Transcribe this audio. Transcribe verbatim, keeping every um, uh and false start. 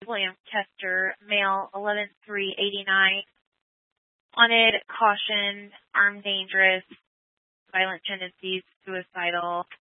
William Chester, male, eleven three eighty-nine. Wanted, caution, armed, dangerous, violent tendencies, suicidal.